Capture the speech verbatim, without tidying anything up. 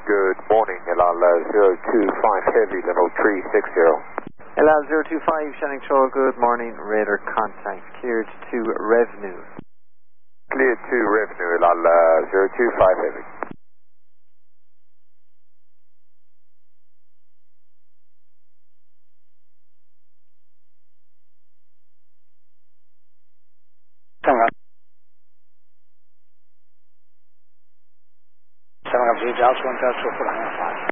good morning, El Al zero two five Heavy, level three six zero. El Al zero two five, Shannon Control, good morning, radar contact, cleared to revenue. Cleared to revenue, El Al zero two five Heavy. seven up Z Dallas, one Delta, four five.